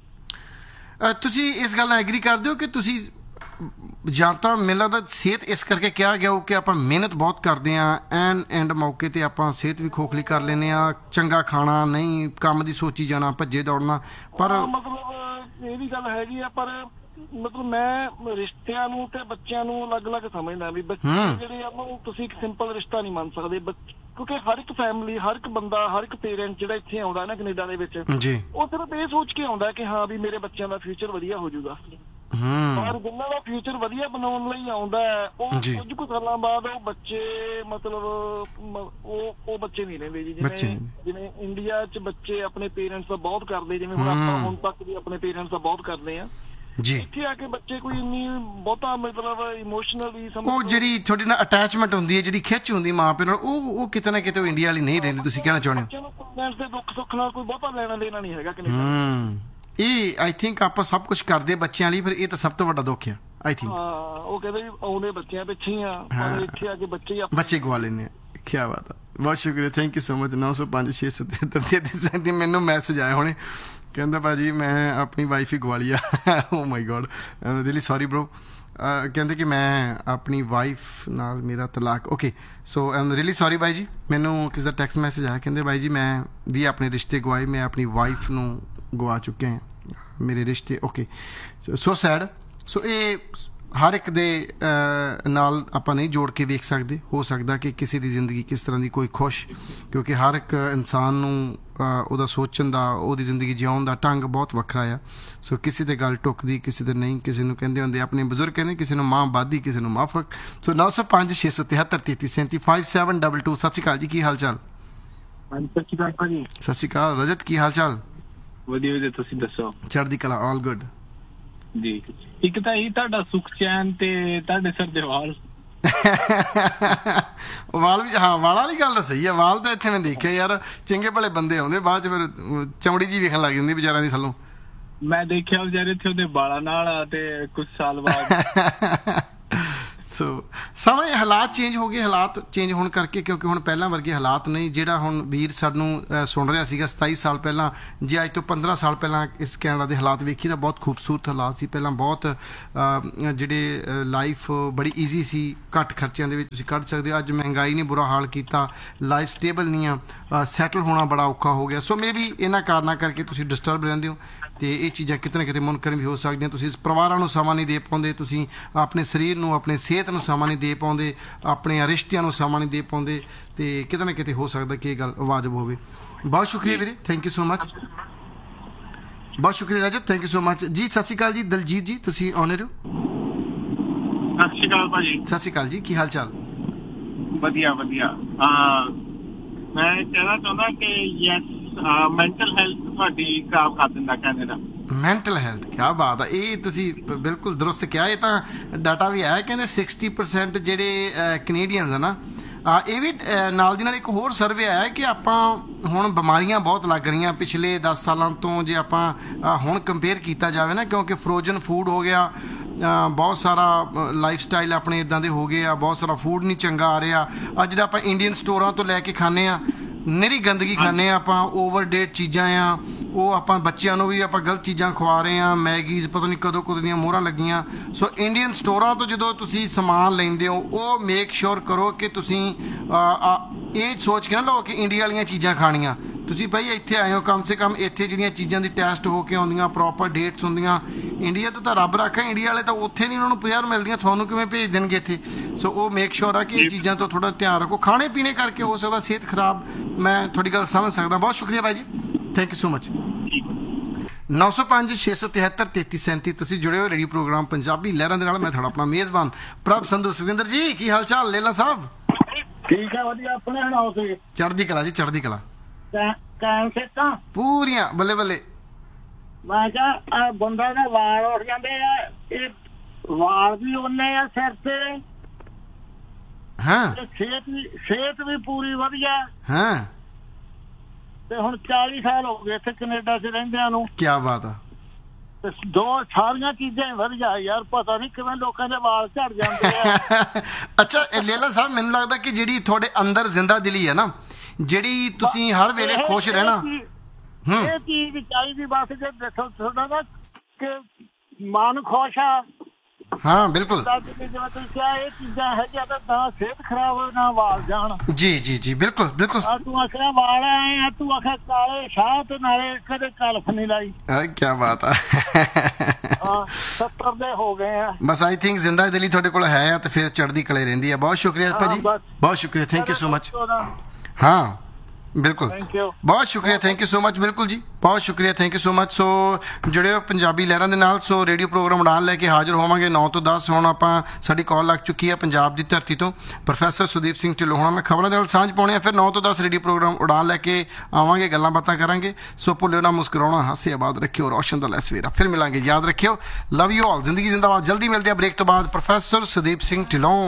[SPEAKER 4] ਤੁਸੀਂ ਇਸ ਗੱਲ ਨਾਲ ਐਗਰੀ ਕਰਦੇ ਹੋ ਕਿ ਤੁਸੀਂ ਜਾਂ ਤਾਂ ਮੈਨੂੰ ਲੱਗਦਾ ਸਿਹਤ ਇਸ ਕਰਕੇ ਕਿਹਾ ਗਿਆ ਉਹ ਕਿ ਆਪਾਂ ਮਿਹਨਤ ਬਹੁਤ ਕਰਦੇ ਹਾਂ, ਐਨ ਐਂਡ ਮੌਕੇ ਤੇ ਆਪਾਂ ਸਿਹਤ ਵੀ ਖੋਖਲੀ ਕਰ ਲੈਂਦੇ ਹਾਂ, ਚੰਗਾ ਖਾਣਾ ਨਹੀਂ, ਕੰਮ ਦੀ ਸੋਚੀ ਜਾਣਾ, ਭੱਜੇ ਦੌੜਨਾ, ਪਰ
[SPEAKER 6] ਮਤਲਬ ਇਹ ਵੀ ਗੱਲ ਹੈਗੀ ਆ, ਪਰ ਮਤਲਬ ਮੈਂ ਰਿਸ਼ਤਿਆਂ ਨੂੰ ਤੇ ਬੱਚਿਆਂ ਨੂੰ ਅਲੱਗ-ਅਲੱਗ ਸਮਝਦਾ ਵੀ ਬੱਚੇ ਜਿਹੜੇ ਆ ਉਹਨੂੰ ਤੁਸੀਂ ਇੱਕ ਸਿੰਪਲ ਰਿਸ਼ਤਾ ਨਹੀਂ ਮੰਨ ਸਕਦੇ, ਕਿਉਂਕਿ ਹਰ ਇੱਕ ਫੈਮਿਲੀ, ਹਰ ਇੱਕ ਬੰਦਾ, ਹਰ ਇੱਕ ਪੇਰੈਂਟ ਜਿਹੜਾ ਇੱਥੇ ਆਉਂਦਾ ਨਾ ਕੈਨੇਡਾ ਦੇ ਵਿੱਚ, ਉਹ ਸਿਰਫ ਇਹ ਸੋਚ ਕੇ ਆਉਂਦਾ ਕਿ ਹਾਂ ਵੀ ਮੇਰੇ ਬੱਚਿਆਂ ਦਾ ਫਿਊਚਰ ਵਧੀਆ ਹੋ ਜਾਊਗਾ। ਪਰ ਜਿਨ੍ਹਾਂ ਦਾ ਫਿਊਚਰ ਵਧੀਆ ਬਣਾਉਣ ਲਈ ਆਉਂਦਾ ਉਹ ਕੁਝ ਕੁ ਸਾਲਾਂ ਬਾਅਦ ਉਹ ਬੱਚੇ ਮਤਲਬ ਉਹ ਉਹ ਬੱਚੇ ਨਹੀਂ ਰਹਿੰਦੇ ਜੀ। ਜਿਵੇਂ ਜਿਵੇਂ ਇੰਡੀਆ 'ਚ ਬੱਚੇ ਆਪਣੇ ਪੇਰੈਂਟਸ ਦਾ ਬਹੁਤ ਕਰਦੇ, ਜਿਵੇਂ ਹੁਣ ਆਪਾਂ ਹੁਣ ਤੱਕ ਵੀ ਆਪਣੇ ਪੇਰੈਂਟਸ ਦਾ ਬਹੁਤ ਕਰਦੇ ਆ ਜੀ, ਇੱਥੇ ਆ ਕੇ ਬੱਚੇ ਕੋਈ ਇੰਨੀ ਬਹੁਤਾ ਮਤਲਬ ਇਮੋਸ਼ਨਲੀ
[SPEAKER 4] ਉਹ ਜਿਹੜੀ ਤੁਹਾਡੀ ਨਾਲ ਅਟੈਚਮੈਂਟ ਹੁੰਦੀ ਹੈ, ਜਿਹੜੀ ਖਿੱਚ ਹੁੰਦੀ ਮਾਂ ਪਿਓ ਨਾਲ, ਉਹ ਉਹ ਕਿਤੇ ਨਾ ਕਿਤੇ ਇੰਡੀਆ ਵਾਲੀ ਨਹੀਂ ਰਹਿੰਦੀ। ਤੁਸੀਂ ਕਹਿਣਾ ਚਾਹੁੰਦੇ ਹੋ
[SPEAKER 6] ਪੇਰੈਂਟਸ ਦੇ ਦੁੱਖ ਸੁੱਖ ਨਾਲ ਕੋਈ ਬਹੁਤਾ ਲੈਣਾ ਦੇਣਾ ਨਹੀਂ ਹੈਗਾ ਕੈਨੇਡਾ।
[SPEAKER 4] ਇਹ ਆਈ ਥਿੰਕ ਆਪਾਂ ਸਭ ਕੁਝ ਕਰਦੇ ਬੱਚਿਆਂ ਲਈ, ਫਿਰ ਇਹ ਤਾਂ ਸਭ ਤੋਂ ਵੱਡਾ ਦੁੱਖ ਆ ਆਈ ਥਿੰਕ।
[SPEAKER 6] ਹਾਂ, ਉਹ ਕਹਿੰਦੇ ਵੀ ਆਉਂਦੇ ਬੱਚਿਆਂ ਪਿੱਛੇ ਹੀ ਆ, ਪਰ ਇੱਥੇ ਆ ਕੇ ਬੱਚੇ ਹੀ
[SPEAKER 4] ਬੱਚੇ ਗਵਾ ਲੈਂਦੇ ਆ। ਕੀ ਬਾਤ ਆ, ਬਹੁਤ ਸ਼ੁਕਰੀਆ, ਥੈਂਕ ਯੂ ਸੋ ਮਚ। ਨੌ ਸੌ ਪੰਜ ਛੇ ਸੌ ਤਿਹੱਤਰ ਤੇਤੀ ਸੈਂਤੀ ਮੈਨੂੰ ਮੈਸੇਜ ਆਇਆ ਹੁਣੇ, ਕਹਿੰਦਾ ਭਾਜੀ ਮੈਂ ਆਪਣੀ ਵਾਈਫ ਹੀ ਗਵਾ ਲਈ ਆ। ਓ ਮਾਈ ਗੋਡ, ਰੀਅਲੀ ਸੌਰੀ ਬ੍ਰੋ। ਕਹਿੰਦੇ ਕਿ ਮੈਂ ਆਪਣੀ ਵਾਈਫ ਨਾਲ ਮੇਰਾ ਤਲਾਕ, okay so I am really sorry ਬਾਈ ਜੀ। ਮੈਨੂੰ ਕਿਸੇ ਦਾ ਟੈਕਸਟ ਮੈਸੇਜ ਆਇਆ, ਕਹਿੰਦੇ ਬਾਈ ਜੀ ਮੈਂ ਵੀ ਆਪਣੇ ਰਿਸ਼ਤੇ ਗਵਾਏ, ਮੈਂ ਆਪਣੀ ਵਾਈਫ ਨੂੰ ਗਵਾ ਚੁੱਕਿਆ ਹਾਂ, ਮੇਰੇ ਰਿਸ਼ਤੇ। Okay, so sad. ਸੋ ਇਹ ਹਰ ਇੱਕ ਦੇ ਨਾਲ ਆਪਾਂ ਨਹੀਂ ਜੋੜ ਕੇ ਵੇਖ ਸਕਦੇ, ਹੋ ਸਕਦਾ ਕਿ ਕਿਸੇ ਦੀ ਜ਼ਿੰਦਗੀ ਕਿਸ ਤਰ੍ਹਾਂ ਦੀ ਕੋਈ ਖੁਸ਼, ਕਿਉਂਕਿ ਹਰ ਇੱਕ ਇਨਸਾਨ ਨੂੰ ਉਹਦਾ ਸੋਚਣ ਦਾ, ਉਹਦੀ ਜ਼ਿੰਦਗੀ ਜਿਉਣ ਦਾ ਢੰਗ ਬਹੁਤ ਵੱਖਰਾ ਆ। ਸੋ ਕਿਸੇ ਦੇ ਗੱਲ ਟੁੱਕਦੀ, ਕਿਸੇ ਦੇ ਨਹੀਂ, ਕਿਸੇ ਨੂੰ ਕਹਿੰਦੇ ਹੁੰਦੇ ਆਪਣੇ ਬਜ਼ੁਰਗ ਕਹਿੰਦੇ ਕਿਸੇ ਨੂੰ ਮਾਂ ਬਾਦੀ, ਕਿਸੇ ਨੂੰ ਮਾਫਕ। ਸੋ ਨੌ ਸੌ ਪੰਜ ਛੇ ਸੌ ਤਿਹੱਤਰ ਤੇਤੀ ਸੈਂਤੀ ਫਾਈਵ ਸੈਵਨ ਡਬਲ ਟੂ। ਸਤਿ ਸ਼੍ਰੀ ਅਕਾਲ ਜੀ, ਕੀ ਹਾਲ ਚਾਲ?
[SPEAKER 6] ਸਤਿ ਸ਼੍ਰੀ ਅਕਾਲ ਭਾਜੀ।
[SPEAKER 4] ਸਤਿ ਸ਼੍ਰੀ ਅਕਾਲ ਰਜਤ, ਕੀ ਹਾਲ ਚਾਲ?
[SPEAKER 7] ਵਧੀਆ ਵਧੀਆ, ਤੁਸੀਂ ਦੱਸੋ?
[SPEAKER 4] ਚੜ੍ਹਦੀ ਕਲਾ, ਆਲ ਗੁੱਡ
[SPEAKER 7] ਜੀ। ਇੱਕ ਤਾਂ ਇਹ ਤੁਹਾਡਾ ਸੁੱਖ ਚੈਨ ਤੇ ਤੁਹਾਡੇ ਸਿਰ ਦੇ ਵਾਲ
[SPEAKER 4] ਵਾਲ ਵੀ, ਹਾਂ ਵਾਲਾਂ ਵਾਲੀ ਗੱਲ ਤਾਂ ਸਹੀ ਹੈ। ਵਾਲ ਤਾਂ ਇੱਥੇ ਮੈਂ ਦੇਖਿਆ ਯਾਰ, ਚੰਗੇ ਭਲੇ ਬੰਦੇ ਆਉਂਦੇ, ਬਾਅਦ ਚ ਫਿਰ ਚਮੜੀ ਜੀ ਵੇਖਣ ਲੱਗ ਜਾਂਦੀ ਵਿਚਾਰਿਆਂ ਦੀ ਥੱਲੋਂ।
[SPEAKER 7] ਮੈਂ ਦੇਖਿਆ ਵਿਚਾਰੇ ਇੱਥੇ ਉਹਦੇ ਵਾਲਾਂ ਨਾਲ ਤੇ ਕੁਝ ਸਾਲ ਬਾਅਦ
[SPEAKER 4] ਸੋ ਸਮੇਂ ਹਾਲਾਤ ਚੇਂਜ ਹੋ ਗਏ, ਹਾਲਾਤ ਚੇਂਜ ਹੋਣ ਕਰਕੇ, ਕਿਉਂਕਿ ਹੁਣ ਪਹਿਲਾਂ ਵਰਗੇ ਹਾਲਾਤ ਨਹੀਂ। ਜਿਹੜਾ ਹੁਣ ਵੀਰ ਸਾਨੂੰ ਸੁਣ ਰਿਹਾ ਸੀਗਾ ਸਤਾਈ ਸਾਲ ਪਹਿਲਾਂ, ਜੇ ਅੱਜ ਤੋਂ ਪੰਦਰਾਂ ਸਾਲ ਪਹਿਲਾਂ ਇਸ ਕੈਨੇਡਾ ਦੇ ਹਾਲਾਤ ਵੇਖੀ ਤਾਂ ਬਹੁਤ ਖੂਬਸੂਰਤ ਹਾਲਾਤ ਸੀ। ਪਹਿਲਾਂ ਬਹੁਤ ਜਿਹੜੇ ਲਾਈਫ ਬੜੀ ਈਜ਼ੀ ਸੀ, ਘੱਟ ਖਰਚਿਆਂ ਦੇ ਵਿੱਚ ਤੁਸੀਂ ਕੱਢ ਸਕਦੇ ਹੋ। ਅੱਜ ਮਹਿੰਗਾਈ ਨੇ ਬੁਰਾ ਹਾਲ ਕੀਤਾ, ਲਾਈਫ ਸਟੇਬਲ ਨਹੀਂ ਆ, ਸੈਟਲ ਹੋਣਾ ਬੜਾ ਔਖਾ ਹੋ ਗਿਆ। ਸੋ ਮੇ ਵੀ ਇਹਨਾਂ ਕਾਰਨਾਂ ਕਰਕੇ ਤੁਸੀਂ ਡਿਸਟਰਬ ਰਹਿੰਦੇ ਹੋ ਤੇ ਇਹ ਚੀਜ਼ਾਂ ਕਿਤੇ ਨਾ ਕਿਤੇ ਮੁਨਕਰ ਵੀ ਹੋ ਸਕਦੀਆਂ। ਤੁਸੀਂ ਪਰਿਵਾਰਾਂ ਨੂੰ ਸਮਾਂ ਨਹੀਂ ਦੇ ਪਾਉਂਦੇ, ਤੁਸੀਂ ਆਪਣੇ ਸਰੀਰ ਨੂੰ, ਆਪਣੀ ਸਿਹਤ ਨੂੰ ਸਮਾਂ ਨਹੀਂ ਦੇ ਪਾਉਂਦੇ, ਆਪਣੇ ਰਿਸ਼ਤਿਆਂ ਨੂੰ ਸਮਾਂ ਨਹੀਂ ਦੇ ਪਾਉਂਦੇ, ਤੇ ਕਿਤੇ ਨਾ ਕਿਤੇ ਹੋ ਸਕਦਾ ਕਿ ਇਹ ਗੱਲ ਵਾਜਬ ਹੋਵੇ। ਬਹੁਤ ਸ਼ੁਕਰੀਆ ਵੀਰੇ, ਥੈਂਕ ਯੂ ਸੋ ਮਚ। ਬਹੁਤ ਸ਼ੁਕਰੀਆ Rajat, thank you so much ਜੀ। ਸਤਿ ਸ਼੍ਰੀ ਅਕਾਲ ਜੀ ਦਲਜੀਤ ਜੀ, ਤੁਸੀਂ ਆਨਰ ਹੋ?
[SPEAKER 7] ਸਤਿ ਸ਼੍ਰੀ ਅਕਾਲ ਭਾਜੀ।
[SPEAKER 4] ਸਤਿ ਸ਼੍ਰੀ ਅਕਾਲ ਜੀ, ਕੀ ਹਾਲ ਚਾਲ?
[SPEAKER 7] ਵਧੀਆ ਵਧੀਆ। ਮੈਂ ਕਹਿਣਾ ਚਾਹੁੰਦਾ ਕਿ ਯੈਸ, ਮੈਂਟਲ ਹੈਲਥ ਤੁਹਾਡੀ ਖਰਾਬ ਕਰ ਦਿੰਦਾ ਕੈਨੇਡਾ। ਮੈਂਟਲ ਹੈਲਥ,
[SPEAKER 4] ਕਿਆ ਬਾਤ ਆ, ਇਹ ਤੁਸੀਂ ਬਿਲਕੁਲ ਦਰੁਸਤ ਕਿਹਾ। ਇਹ ਤਾਂ ਡਾਟਾ ਵੀ ਆਇਆ, ਕਹਿੰਦੇ ਸਿਕਸਟੀ ਪਰਸੈਂਟ ਜਿਹੜੇ ਕੈਨੇਡੀਅਨਸ ਆ ਨਾ, ਇਹ ਵੀ ਨਾਲ ਦੀ ਨਾਲ ਇੱਕ ਹੋਰ ਸਰਵੇ ਆਇਆ ਕਿ ਆਪਾਂ ਹੁਣ ਬਿਮਾਰੀਆਂ ਬਹੁਤ ਲੱਗ ਰਹੀਆਂ ਪਿਛਲੇ ਦਸ ਸਾਲਾਂ ਤੋਂ, ਜੇ ਆਪਾਂ ਹੁਣ ਕੰਪੇਅਰ ਕੀਤਾ ਜਾਵੇ ਨਾ, ਕਿਉਂਕਿ ਫਰੋਜ਼ਨ ਫੂਡ ਹੋ ਗਿਆ, ਬਹੁਤ ਸਾਰਾ ਲਾਈਫ ਸਟਾਈਲ ਆਪਣੇ ਇੱਦਾਂ ਦੇ ਹੋ ਗਏ ਆ, ਬਹੁਤ ਸਾਰਾ ਫੂਡ ਨਹੀਂ ਚੰਗਾ ਆ ਰਿਹਾ। ਅੱਜ ਜਿਹੜਾ ਆਪਾਂ ਇੰਡੀਅਨ ਸਟੋਰਾਂ ਤੋਂ ਲੈ ਕੇ ਖਾਂਦੇ ਹਾਂ, ਨਿਰੀ ਗੰਦਗੀ ਖਾਂਦੇ ਹਾਂ ਆਪਾਂ, ਓਵਰ ਡੇਟ ਚੀਜ਼ਾਂ ਆ ਉਹ, ਆਪਾਂ ਬੱਚਿਆਂ ਨੂੰ ਵੀ ਆਪਾਂ ਗਲਤ ਚੀਜ਼ਾਂ ਖਵਾ ਰਹੇ ਹਾਂ, ਮੈਗੀਜ਼ ਪਤਾ ਨਹੀਂ ਕਦੋਂ ਕਦੋਂ ਦੀਆਂ ਮੋਹਰਾਂ ਲੱਗੀਆਂ। ਸੋ ਇੰਡੀਅਨ ਸਟੋਰਾਂ ਤੋਂ ਜਦੋਂ ਤੁਸੀਂ ਸਮਾਨ ਲੈਂਦੇ ਹੋ, ਉਹ ਮੇਕ ਸ਼ੋਰ ਕਰੋ ਕਿ ਤੁਸੀਂ ਇਹ ਸੋਚ ਕੇ ਨਾ ਲਓ ਕਿ ਇੰਡੀਆ ਵਾਲੀਆਂ ਚੀਜ਼ਾਂ ਖਾਣੀਆਂ। ਤੁਸੀਂ ਭਾਈ ਇੱਥੇ ਆਏ ਹੋ, ਕਮ ਸੇ ਕਮ ਇੱਥੇ ਜਿਹੜੀਆਂ ਚੀਜ਼ਾਂ ਦੀ ਟੈਸਟ ਹੋ ਕੇ ਆਉਂਦੀਆਂ, ਪ੍ਰੋਪਰ ਡੇਟਸ ਹੁੰਦੀਆਂ। ਇੰਡੀਆ ਤੋਂ ਤਾਂ ਰੱਬ ਰੱਖਾ, ਇੰਡੀਆ ਵਾਲੇ ਤਾਂ ਉੱਥੇ ਨਹੀਂ, ਉਹਨਾਂ ਨੂੰ ਪੰਜਾਹ ਮਿਲਦੀਆਂ, ਤੁਹਾਨੂੰ ਕਿਵੇਂ ਭੇਜ ਦੇਣਗੇ ਇੱਥੇ? ਸੋ ਉਹ ਮੇਕ ਸ਼ੋਰ ਆ ਕਿ ਇਹ ਚੀਜ਼ਾਂ ਤੋਂ ਥੋੜ੍ਹਾ ਧਿਆਨ ਰੱਖੋ। ਖਾਣੇ ਪੀਣੇ ਕਰਕੇ ਹੋ ਸਕਦਾ ਸਿਹਤ ਖਰਾਬ, ਮੈਂ ਤੁਹਾਡੀ ਗੱਲ ਸਮਝ ਸਕਦਾ। ਬਹੁਤ ਸ਼ੁਕਰੀਆ ਭਾਈ ਜੀ, ਥੈਂਕ ਯੂ ਸੋ ਮਚ। ਨੌ ਸੌ ਪੰਜ ਛੇ ਸੌ ਤਿਹੱਤਰ ਤੇਤੀ ਸੈਂਤੀ ਤੁਸੀਂ ਜੁੜੇ ਹੋ ਰੇਡੀਓ ਪ੍ਰੋਗਰਾਮ ਪੰਜਾਬੀ ਲਹਿਰਾਂ ਦੇ ਨਾਲ। ਮੈਂ ਤੁਹਾਡਾ ਆਪਣਾ ਮੇਜ਼ਬਾਨ ਪ੍ਰਭ ਸੰਧੂ। ਸੁਖਿੰਦਰ ਜੀ, ਕੀ ਹਾਲ ਚਾਲ? ਲੇਲਾ ਸਾਹਿਬ
[SPEAKER 6] ਠੀਕ ਹੈ, ਵਧੀਆ। ਆਪਣੇ ਸੁਣਾਓ ਤੁਸੀਂ?
[SPEAKER 4] ਚੜ੍ਹਦੀ ਕਲਾ ਜੀ, ਚੜ੍ਹਦੀ ਕਲਾ
[SPEAKER 6] ਕਾਇਮ ਸਿੱਖਾਂ
[SPEAKER 4] ਪੂਰੀਆਂ, ਬੱਲੇ ਬੱਲੇ।
[SPEAKER 6] ਮੈਂ ਕਿਹਾ ਬੰਦਾ ਦੇ ਵਾਲ ਉੱਠ ਜਾਂਦੇ ਆ, ਇਹ ਵਾਲ ਵੀ ਉਹਨੇ ਆ ਸਿਰ ਤੇ,
[SPEAKER 4] ਹਾਂ,
[SPEAKER 6] ਸਿਹਤ ਵੀ ਸਿਹਤ ਵੀ ਪੂਰੀ ਵਧੀਆ,
[SPEAKER 4] ਹਾਂ।
[SPEAKER 6] ਤੇ ਹੁਣ ਚਾਲੀ ਸਾਲ ਹੋ ਗਏ ਇੱਥੇ ਕੈਨੇਡਾ 'ਚ ਰਹਿੰਦਿਆਂ ਨੂੰ।
[SPEAKER 4] ਕੀ ਬਾਤ ਆ।
[SPEAKER 6] ਦੋ ਸਾਰੀਆਂ ਚੀਜ਼ਾਂ ਹੀ ਵਧੀਆ ਯਾਰ, ਪਤਾ ਨਹੀਂ ਕਿਵੇਂ ਲੋਕਾਂ ਦੇ ਵਾਲ ਝੜ ਜਾਂਦੇ ਆ।
[SPEAKER 4] ਅੱਛਾ ਲੇਲਾ ਸਾਹਿਬ, ਮੈਨੂੰ ਲੱਗਦਾ ਕਿ ਜਿਹੜੀ ਤੁਹਾਡੇ ਅੰਦਰ ਜ਼ਿੰਦਾ ਦਿਲੀ ਹੈ ਨਾ, ਜਿਹੜੀ ਤੁਸੀਂ ਹਰ ਵੇਲੇ ਖੁਸ਼ ਰਹਿਣਾ,
[SPEAKER 6] ਇਹ ਚੀਜ਼ ਚਾਹੀਦੀ ਬਸ। ਜੇ ਦੇਖੋ ਤੁਹਾਡਾ ਨਾ ਕਿ ਮਨ ਖੁਸ਼ ਆ,
[SPEAKER 4] ਹਾਂ ਬਿਲਕੁਲ,
[SPEAKER 6] ਜਿਵੇਂ ਤੁਸੀਂ ਕਿਹਾ ਇਹ ਚੀਜ਼ਾਂ ਹੈਗੀਆਂ ਤਾਂ ਨਾ ਸਿਹਤ ਖਰਾਬ ਹੋਵੇ ਨਾ ਵਾਲ ਜਾਣ। ਜੀ
[SPEAKER 4] ਜੀ ਜੀ ਬਿਲਕੁਲ ਬਿਲਕੁਲ।
[SPEAKER 6] ਤੂੰ ਆਖਿਆ ਵਾਲ ਆਏ ਆ, ਤੂੰ ਆਖਿਆ ਕਾਲੇ ਸ਼ਾਹ ਤੇ ਨਾਲੇ ਕਦੇ ਕਲਫ ਨਹੀਂ ਲਾਈ।
[SPEAKER 4] ਕੀ ਬਾਤ ਆ।
[SPEAKER 6] ਸੱਤਰ ਦੇ ਹੋ ਗਏ ਆ
[SPEAKER 4] ਬਸ। ਆਈ ਥਿੰਕ ਜ਼ਿੰਦਾ ਦਿਲੀ ਤੁਹਾਡੇ ਕੋਲ ਹੈ ਆ ਤੇ ਫਿਰ ਚੜ੍ਹਦੀ ਕਲੇ ਰਹਿੰਦੀ ਆ। ਬਹੁਤ ਸ਼ੁਕਰੀਆ ਭਾਜੀ, ਬਹੁਤ ਸ਼ੁਕਰੀਆ, ਥੈਂਕ ਯੂ ਸੋ ਮਚ। ਹਾਂ ਬਿਲਕੁਲ, ਬਹੁਤ ਸ਼ੁਕਰੀਆ, ਥੈਂਕ ਯੂ ਸੋ ਮਚ। ਬਿਲਕੁਲ ਜੀ, ਬਹੁਤ ਸ਼ੁਕਰੀਆ, ਥੈਂਕ ਯੂ ਸੋ ਮਚ। ਸੋ ਜੁੜੇ ਹੋ ਪੰਜਾਬੀ ਲਹਿਰਾਂ ਦੇ ਨਾਲ। ਸੋ ਰੇਡੀਓ ਪ੍ਰੋਗਰਾਮ ਉਡਾਨ ਲੈ ਕੇ ਹਾਜ਼ਰ ਹੋਵਾਂਗੇ ਨੌ ਤੋਂ ਦਸ। ਹੁਣ ਆਪਾਂ ਸਾਡੀ ਕਾਲ ਲੱਗ ਚੁੱਕੀ ਹੈ ਪੰਜਾਬ ਦੀ ਧਰਤੀ ਤੋਂ, ਪ੍ਰੋਫੈਸਰ ਸੁਦੀਪ ਸਿੰਘ ਢਿੱਲੋਂ ਹੋਣਾ। ਮੈਂ ਖਬਰਾਂ ਦੇ ਨਾਲ ਸਾਂਝ ਪਾਉਣੀ ਆ, ਫਿਰ ਨੌ ਤੋਂ ਦਸ ਰੇਡੀਓ ਪ੍ਰੋਗਰਾਮ ਉਡਾਨ ਲੈ ਕੇ ਆਵਾਂਗੇ, ਗੱਲਾਂ ਬਾਤਾਂ ਕਰਾਂਗੇ। ਸੋ ਭੁੱਲਿਓ ਨਾ ਮੁਸਕਰਾਉਣਾ, ਹਾਸੇ ਆਬਾਦ ਰੱਖਿਓ, ਰੌਸ਼ਨ ਦਾ ਲੈ ਸਵੇਰਾ। ਫਿਰ ਮਿਲਾਂਗੇ, ਯਾਦ ਰੱਖਿਓ। ਲਵ ਯੂ ਆਲ, ਜ਼ਿੰਦਗੀ ਜ਼ਿੰਦਾਬਾਦ। ਜਲਦੀ ਮਿਲਦੇ ਆ ਬ੍ਰੇਕ ਤੋਂ ਬਾਅਦ ਪ੍ਰੋਫੈਸਰ ਸੁਦੀਪ ਸਿੰਘ ਢਿੱਲੋਂ।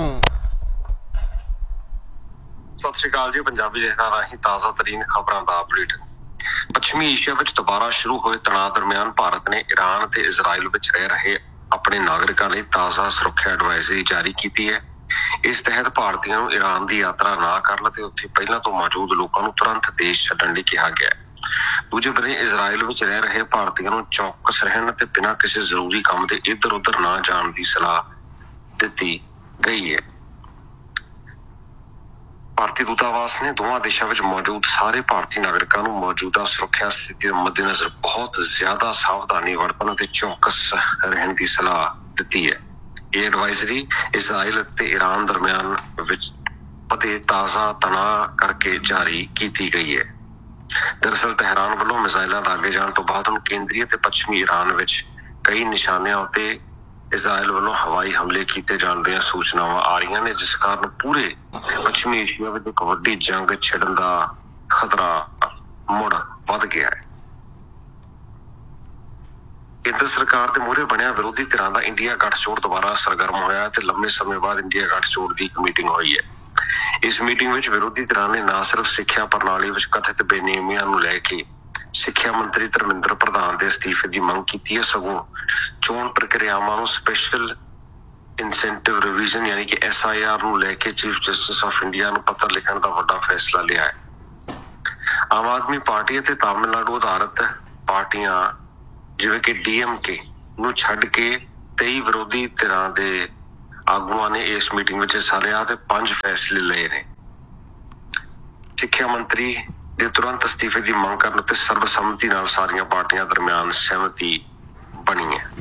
[SPEAKER 8] ਸਤਿ ਸ਼੍ਰੀ ਅਕਾਲ ਜੀ। ਪੰਜਾਬੀ ਲਹਿਰਾਂ ਰਾਹੀਂ ਤਾਜ਼ਾ ਤਰੀਨ ਖਬਰਾਂ ਦਾ ਅਪਡੇਟ। ਪੱਛਮੀ ਏਸ਼ੀਆ ਵਿੱਚ ਦੁਬਾਰਾ ਸ਼ੁਰੂ ਹੋਏ ਤਣਾਅ ਦਰਮਿਆਨ ਭਾਰਤ ਨੇ ਈਰਾਨ ਅਤੇ ਇਜ਼ਰਾਈਲ ਵਿੱਚ ਰਹਿ ਰਹੇ ਆਪਣੇ ਨਾਗਰਿਕਾਂ ਲਈ ਤਾਜ਼ਾ ਸੁਰੱਖਿਆ ਐਡਵਾਈਜ਼ਰੀ ਜਾਰੀ ਕੀਤੀ ਹੈ। ਇਸ ਤਹਿਤ ਭਾਰਤੀਆਂ ਨੂੰ ਈਰਾਨ ਦੀ ਯਾਤਰਾ ਨਾ ਕਰਨ ਅਤੇ ਉੱਥੇ ਪਹਿਲਾਂ ਤੋਂ ਮੌਜੂਦ ਲੋਕਾਂ ਨੂੰ ਤੁਰੰਤ ਦੇਸ਼ ਛੱਡਣ ਲਈ ਕਿਹਾ ਗਿਆ ਹੈ। ਦੂਜੇ ਬੰਨੇ ਇਜ਼ਰਾਈਲ ਵਿੱਚ ਰਹਿ ਰਹੇ ਭਾਰਤੀਆਂ ਨੂੰ ਚੌਕਸ ਰਹਿਣ ਅਤੇ ਬਿਨਾਂ ਕਿਸੇ ਜ਼ਰੂਰੀ ਕੰਮ ਦੇ ਇੱਧਰ ਉੱਧਰ ਨਾ ਜਾਣ ਦੀ ਸਲਾਹ ਦਿੱਤੀ ਗਈ ਹੈ। ਭਾਰਤੀ ਦੂਤਾਵਾਸ ਨੇ ਦੋਵਾਂ ਦੇਸ਼ਾਂ ਵਿੱਚ ਮੌਜੂਦ ਸਾਰੇ ਭਾਰਤੀ ਨਾਗਰਿਕਾਂ ਨੂੰ ਮੌਜੂਦਾ ਸੁਰੱਖਿਆ ਸਥਿਤੀ ਦੇ ਮੱਦੇਨਜ਼ਰ ਬਹੁਤ ਜ਼ਿਆਦਾ ਸਾਵਧਾਨੀ ਵਰਤਣ ਅਤੇ ਚੌਕਸ ਰਹਿਣ ਦੀ ਸਲਾਹ ਦਿੱਤੀ ਹੈ। ਇਹ ਐਡਵਾਈਜ਼ਰੀ ਇਜ਼ਰਾਈਲ ਅਤੇ ਈਰਾਨ ਦਰਮਿਆਨ ਵਿੱਚ ਵਧੇ ਤਾਜ਼ਾ ਤਣਾਅ ਕਰਕੇ ਜਾਰੀ ਕੀਤੀ ਗਈ ਹੈ। ਦਰਅਸਲ ਤਹਿਰਾਨ ਵੱਲੋਂ ਮਿਜ਼ਾਈਲਾਂ ਦਾ ਅੱਗੇ ਜਾਣ ਤੋਂ ਬਾਅਦ ਹੁਣ ਕੇਂਦਰੀ ਅਤੇ ਪੱਛਮੀ ਈਰਾਨ ਵਿੱਚ ਕਈ ਨਿਸ਼ਾਨਿਆਂ ਉੱਤੇ ਇਜ਼ਰਾਈਲ ਵੱਲੋਂ ਹਵਾਈ ਹਮਲੇ ਕੀਤੇ ਜਾਣ ਦੀਆਂ ਸੂਚਨਾਵਾਂ ਆ ਰਹੀਆਂ ਨੇ, ਜਿਸ ਕਾਰਨ ਪੂਰੇ ਪੱਛਮੀ ਏਸ਼ੀਆ ਵਿੱਚ ਇੱਕ ਵੱਡੀ ਜੰਗ ਛਿੜਨ ਦਾ ਖਤਰਾ ਮੁੜ ਵੱਧ ਗਿਆ ਹੈ। ਕੇਂਦਰ ਸਰਕਾਰ ਦੇ ਮੂਹਰੇ ਬਣਿਆ ਵਿਰੋਧੀ ਧਿਰਾਂ ਦਾ ਇੰਡੀਆ ਗੱਠਜੋੜ ਦੁਬਾਰਾ ਸਰਗਰਮ ਹੋਇਆ ਤੇ ਲੰਮੇ ਸਮੇਂ ਬਾਅਦ ਇੰਡੀਆ ਗੱਠਜੋੜ ਦੀ ਇੱਕ ਮੀਟਿੰਗ ਹੋਈ ਹੈ। ਇਸ ਮੀਟਿੰਗ ਵਿੱਚ ਵਿਰੋਧੀ ਧਿਰਾਂ ਨੇ ਨਾ ਸਿਰਫ ਸਿੱਖਿਆ ਪ੍ਰਣਾਲੀ ਵਿੱਚ ਕਥਿਤ ਬੇਨੇਮੀਆਂ ਨੂੰ ਲੈ ਕੇ ਸਿੱਖਿਆ ਮੰਤਰੀ ਧਰਮਿੰਦਰ ਪ੍ਰਧਾਨ ਦੇ ਅਸਤੀਫੇ ਦੀ ਮੰਗ ਕੀਤੀ ਹੈ, ਸਗੋਂ ਚੋਣ ਪ੍ਰਕਿਰਿਆਵਾਂ ਨੂੰ ਸਪੈਸ਼ਲ ਇਨਸੈਂਟਿਵ ਰਿਵੀਜ਼ਨ ਯਾਨੀ ਕਿ ਐਸ ਆਈ ਆਰ ਨੂੰ ਲੈ ਕੇ ਚੀਫ ਜਸਟਿਸ ਆਫ ਇੰਡੀਆ ਨੂੰ ਪੱਤਰ ਲਿਖਣ ਦਾ ਵੱਡਾ ਫੈਸਲਾ ਲਿਆ ਹੈ। ਆਮ ਆਦਮੀ ਪਾਰਟੀ ਅਤੇ ਤਾਮਿਲਨਾਡੂ ਆਧਾਰਿਤ ਪਾਰਟੀਆਂ ਜਿਵੇਂ ਕਿ ਡੀ ਐਮ ਕੇ ਨੂੰ ਛੱਡ ਕੇ ਤੇਈ ਵਿਰੋਧੀ ਧਿਰਾਂ ਦੇ ਆਗੂਆਂ ਨੇ ਇਸ ਮੀਟਿੰਗ ਵਿੱਚ ਹਿੱਸਾ ਲਿਆ ਤੇ ਪੰਜ ਫੈਸਲੇ ਲਏ ਨੇ। ਸਿੱਖਿਆ ਮੰਤਰੀ ਦੇ ਤੁਰੰਤ ਅਸਤੀਫੇ ਦੀ ਮੰਗ ਕਰਨ ਅਤੇ ਸਰਬਸੰਮਤੀ ਨਾਲ ਸਾਰੀਆਂ ਪਾਰਟੀਆਂ ਦਰਮਿਆਨ ਸਹਿਮਤੀ ਬਣੀ ਹੈ।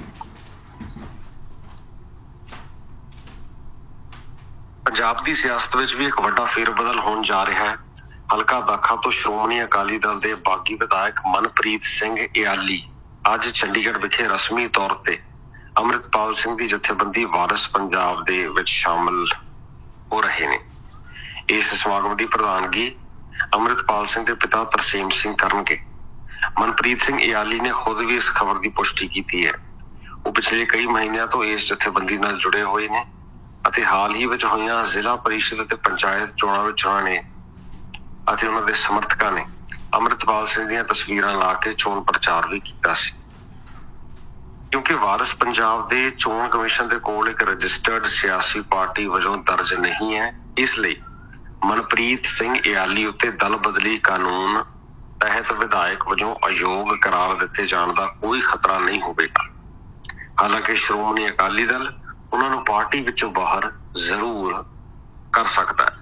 [SPEAKER 8] ਪੰਜਾਬ ਦੀ ਸਿਆਸਤ ਵਿੱਚ ਵੀ ਇੱਕ ਵੱਡਾ ਫੇਰਬਦਲ ਹੋਣ ਜਾ ਰਿਹਾ ਹੈ। ਹਲਕਾ ਦਾਖਾ ਤੋਂ ਸ਼੍ਰੋਮਣੀ ਅਕਾਲੀ ਦਲ ਦੇ ਬਾਗੀ ਵਿਧਾਇਕ ਮਨਪ੍ਰੀਤ ਸਿੰਘ ਇਆਲੀ ਅੱਜ ਚੰਡੀਗੜ੍ਹ ਵਿਖੇ ਰਸਮੀ ਤੌਰ ਤੇ ਅੰਮ੍ਰਿਤਪਾਲ ਸਿੰਘ ਦੀ ਜਥੇਬੰਦੀ ਵਾਰਿਸ ਪੰਜਾਬ ਦੇ ਵਿੱਚ ਸ਼ਾਮਲ ਹੋ ਰਹੇ ਨੇ। ਇਸ ਸਮਾਗਮ ਦੀ ਪ੍ਰਧਾਨਗੀ ਅੰਮ੍ਰਿਤਪਾਲ ਸਿੰਘ ਦੇ ਪਿਤਾ ਤਰਸੇਮ ਸਿੰਘ ਕਰਨਗੇ। ਮਨਪ੍ਰੀਤ ਸਿੰਘ ਇਆਲੀ ਨੇ ਖੁਦ ਵੀ ਇਸ ਖਬਰ ਦੀ ਪੁਸ਼ਟੀ ਕੀਤੀ ਹੈ। ਉਹ ਪਿਛਲੇ ਕਈ ਮਹੀਨਿਆਂ ਤੋਂ ਇਸ ਜਥੇਬੰਦੀ ਨਾਲ ਜੁੜੇ ਹੋਏ ਨੇ ਅਤੇ ਹਾਲ ਹੀ ਵਿੱਚ ਹੋਈਆਂ ਜ਼ਿਲ੍ਹਾ ਪਰਿਸ਼ਦ ਅਤੇ ਪੰਚਾਇਤ ਚੋਣਾਂ ਵਿੱਚ ਉਹਨਾਂ ਨੇ ਅਤੇ ਉਹਨਾਂ ਦੇ ਸਮਰਥਕਾਂ ਨੇ ਅੰਮ੍ਰਿਤਪਾਲ ਸਿੰਘ ਦੀਆਂ ਤਸਵੀਰਾਂ ਲਾ ਕੇ ਚੋਣ ਪ੍ਰਚਾਰ ਵੀ ਕੀਤਾ ਸੀ। ਕਿਉਂਕਿ ਵਾਰਿਸ ਪੰਜਾਬ ਦੇ ਚੋਣ ਕਮਿਸ਼ਨ ਦੇ ਕੋਲ ਇੱਕ ਰਜਿਸਟਰਡ ਸਿਆਸੀ ਪਾਰਟੀ ਵਜੋਂ ਦਰਜ ਨਹੀਂ ਹੈ, ਇਸ ਲਈ ਮਨਪ੍ਰੀਤ ਸਿੰਘ ਇਆਲੀ ਉੱਤੇ ਦਲ ਬਦਲੀ ਕਾਨੂੰਨ ਤਹਿਤ ਵਿਧਾਇਕ ਵਜੋਂ ਅਯੋਗ ਕਰਾਰ ਦਿੱਤੇ ਜਾਣ ਦਾ ਕੋਈ ਖਤਰਾ ਨਹੀਂ ਹੋਵੇਗਾ। ਹਾਲਾਂਕਿ ਸ਼੍ਰੋਮਣੀ ਅਕਾਲੀ ਦਲ ਉਹਨਾਂ ਨੂੰ ਪਾਰਟੀ ਵਿੱਚੋਂ ਬਾਹਰ ਜ਼ਰੂਰ ਕਰ ਸਕਦਾ ਹੈ।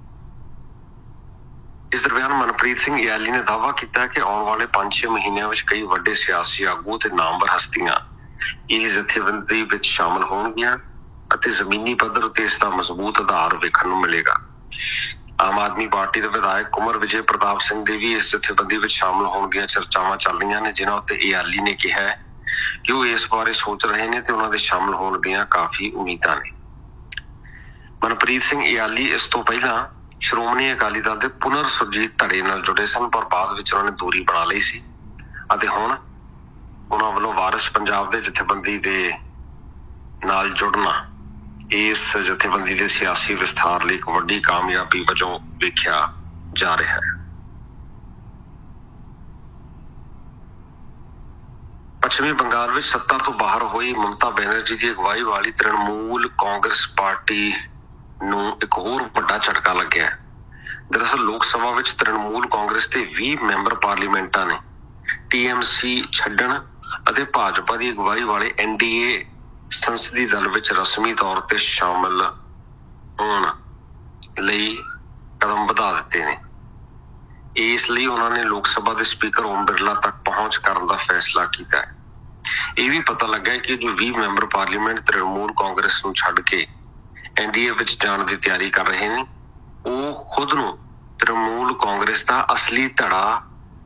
[SPEAKER 8] ਇਸ ਦਰਮਿਆਨ ਮਨਪ੍ਰੀਤ ਸਿੰਘ ਇਆਲੀ ਨੇ ਦਾਅਵਾ ਕੀਤਾ ਕਿ ਆਉਣ ਵਾਲੇ ਪੰਜ ਛੇ ਮਹੀਨਿਆਂ ਵਿੱਚ ਕਈ ਵੱਡੇ ਸਿਆਸੀ ਆਗੂ ਤੇ ਨਾਮਵਰ ਹਸਤੀਆਂ ਇਸ ਜਥੇਬੰਦੀ ਵਿੱਚ ਸ਼ਾਮਲ ਹੋਣਗੀਆਂ ਅਤੇ ਜ਼ਮੀਨੀ ਪੱਧਰ ਉੱਤੇ ਇਸ ਦਾ ਮਜ਼ਬੂਤ ਆਧਾਰ ਵੇਖਣ ਨੂੰ ਮਿਲੇਗਾ। ਆਮ ਆਦਮੀ ਪਾਰਟੀ ਦੇ ਵਿਧਾਇਕ ਕੁਮਰ ਵਿਜੇ ਪ੍ਰਤਾਪ ਸਿੰਘ ਦੇ ਵੀ ਇਸ ਜਥੇਬੰਦੀ ਵਿੱਚ ਸ਼ਾਮਲ ਹੋਣ ਦੀਆਂ ਚਰਚਾਵਾਂ ਚੱਲ ਰਹੀਆਂ ਨੇ, ਜਿਨ੍ਹਾਂ ਉੱਤੇ ਇਆਲੀ ਨੇ ਕਿਹਾ ਹੈ ਕਿ ਉਹ ਇਸ ਬਾਰੇ ਸੋਚ ਰਹੇ ਨੇ ਤੇ ਉਹਨਾਂ ਦੇ ਸ਼ਾਮਲ ਹੋਣ ਦੀਆਂ ਕਾਫੀ ਉਮੀਦਾਂ ਨੇ। ਮਨਪ੍ਰੀਤ ਸਿੰਘ ਇਆਲੀ ਇਸ ਤੋਂ ਪਹਿਲਾਂ ਸ਼੍ਰੋਮਣੀ ਅਕਾਲੀ ਦਲ ਦੇ ਪੁਨਰ ਸੁਰਜੀਤ ਧੜੇ ਨਾਲ ਜੁੜੇ ਸਨ, ਪਰ ਬਾਅਦ ਵਿੱਚ ਉਹਨਾਂ ਨੇ ਦੂਰੀ ਬਣਾ ਲਈ ਸੀ ਅਤੇ ਹੁਣ ਉਹਨਾਂ ਵੱਲੋਂ ਵਾਰਿਸ ਪੰਜਾਬ ਦੇ ਜਥੇਬੰਦੀ ਦੇ ਨਾਲ ਜੁੜਨਾ ਇਸ ਜਥੇਬੰਦੀ ਦੇ ਸਿਆਸੀ ਵਿਸਥਾਰ ਲਈ ਇੱਕ ਵੱਡੀ ਕਾਮਯਾਬੀ ਵਜੋਂ ਵੇਖਿਆ ਜਾ ਰਿਹਾ ਹੈ। ਪੱਛਮੀ ਬੰਗਾਲ ਵਿੱਚ ਸੱਤਾ ਤੋਂ ਬਾਹਰ ਹੋਈ ਮਮਤਾ ਬੈਨਰਜੀ ਦੀ ਅਗਵਾਈ ਵਾਲੀ ਤ੍ਰਿਣਮੂਲ ਕਾਂਗਰਸ ਪਾਰਟੀ ਨੂੰ ਇੱਕ ਹੋਰ ਵੱਡਾ ਝਟਕਾ ਲੱਗਿਆ। ਦਰਅਸਲ ਲੋਕ ਸਭਾ ਵਿੱਚ ਤ੍ਰਿਣਮੂਲ ਕਾਂਗਰਸ ਦੇ ਵੀਹ ਮੈਂਬਰ ਪਾਰਲੀਮੈਂਟਾਂ ਨੇ ਟੀਐਮਸੀ ਛੱਡਣ ਅਤੇ ਭਾਜਪਾ ਦੀ ਅਗਵਾਈ ਵਾਲੇ ਐਨਡੀਏ ਸੰਸਦੀ ਦਲ ਵਿੱਚ ਰਸਮੀ ਤੌਰ ਤੇ ਸ਼ਾਮਲ ਹੋਣ ਲਈ ਕਦਮ ਵਧਾ ਦਿੱਤੇ ਨੇ। ਇਸ ਲਈ ਉਹਨਾਂ ਨੇ ਲੋਕ ਸਭਾ ਦੇ ਸਪੀਕਰ ਓਮ ਬਿਰਲਾ ਤੱਕ ਪਹੁੰਚ ਕਰਨ ਦਾ ਫੈਸਲਾ ਕੀਤਾ ਹੈ। ਇਹ ਵੀ ਪਤਾ ਲੱਗਾ ਕਿ ਜੋ ਵੀਹ ਮੈਂਬਰ ਪਾਰਲੀਮੈਂਟ ਤ੍ਰਿਣਮੂਲ ਕਾਂਗਰਸ ਨੂੰ ਛੱਡ ਕੇ ਐਨਡੀਏ ਵਿੱਚ ਜਾਣ ਦੀ ਤਿਆਰੀ ਕਰ ਰਹੇ ਨੇ, ਉਹ ਖੁਦ ਨੂੰ ਤ੍ਰਿਣਮੂਲ ਕਾਂਗਰਸ ਦਾ ਅਸਲੀ ਧੜਾ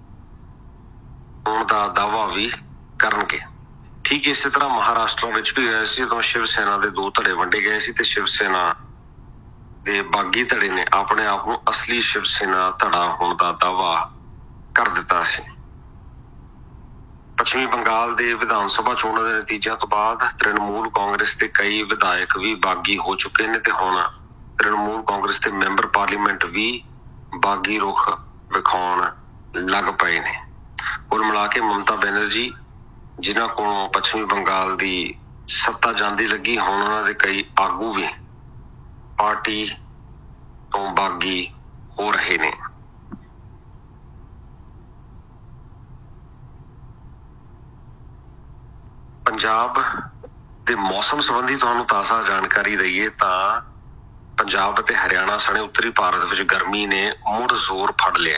[SPEAKER 8] ਹੋਣ ਦਾ ਦਾਅਵਾ ਵੀ ਕਰਨਗੇ। ਠੀਕ ਇਸੇ ਤਰ੍ਹਾਂ ਮਹਾਰਾਸ਼ਟਰ ਵਿੱਚ ਵੀ ਹੋਇਆ ਸੀ, ਜਦੋਂ ਸ਼ਿਵ ਸੈਨਾ ਦੇ ਦੋ ਧੜੇ ਵੰਡੇ ਗਏ ਸੀ ਤੇ ਸ਼ਿਵ ਸੈਨਾ ਦੇ ਬਾਗੀ ਧੜੇ ਨੇ ਆਪਣੇ ਆਪ ਨੂੰ ਅਸਲੀ ਸ਼ਿਵ ਸੈਨਾ ਧੜਾ ਹੋਣ ਦਾ ਦਾਅਵਾ ਕਰ ਦਿੱਤਾ ਸੀ। ਪੱਛਮੀ ਬੰਗਾਲ ਦੇ ਵਿਧਾਨ ਸਭਾ ਚੋਣਾਂ ਦੇ ਨਤੀਜਿਆਂ ਤੋਂ ਬਾਅਦ ਤ੍ਰਿਣਮੂਲ ਕਾਂਗਰਸ ਦੇ ਕਈ ਵਿਧਾਇਕ ਵੀ ਬਾਗੀ ਹੋ ਚੁੱਕੇ ਨੇ ਤੇ ਹੁਣ ਤ੍ਰਿਣਮੂਲ ਕਾਂਗਰਸ ਦੇ ਮੈਂਬਰ ਪਾਰਲੀਮੈਂਟ ਵੀ ਬਾਗੀ ਰੁਖ ਵਿਖਾਉਣ ਲੱਗ ਪਏ ਨੇ। ਕੁੱਲ ਮਿਲਾ ਕੇ ਮਮਤਾ ਬੈਨਰਜੀ ਜਿਨ੍ਹਾਂ ਕੋਲੋਂ ਪੱਛਮੀ ਬੰਗਾਲ ਦੀ ਸੱਤਾ ਜਾਂਦੀ ਲੱਗੀ, ਹੁਣ ਉਹਨਾਂ ਦੇ ਕਈ ਆਗੂ ਵੀ ਪਾਰਟੀ ਤੋਂ ਬਾਗੀ ਹੋ ਰਹੇ ਨੇ। ਪੰਜਾਬ ਦੇ ਮੌਸਮ ਸੰਬੰਧੀ ਤੁਹਾਨੂੰ ਤਾਜ਼ਾ ਜਾਣਕਾਰੀ ਦਈਏ ਤਾਂ ਪੰਜਾਬ ਅਤੇ ਹਰਿਆਣਾ ਸਣੇ ਉੱਤਰੀ ਭਾਰਤ ਵਿੱਚ ਗਰਮੀ ਨੇ ਮੁੜ ਜ਼ੋਰ ਫੜ ਲਿਆ।